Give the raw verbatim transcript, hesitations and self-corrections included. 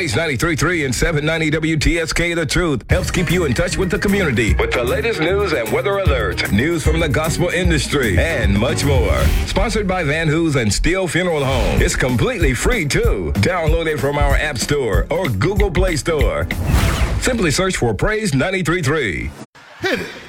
Praise ninety-three point three and seven ninety W T S K The Truth helps keep you in touch with the community with the latest news and weather alerts, news from the gospel industry, and much more. Sponsored by Van Hoos and Steele Funeral Home. It's completely free, too. Download it from our App Store or Google Play Store. Simply search for Praise ninety-three point three. Hit it.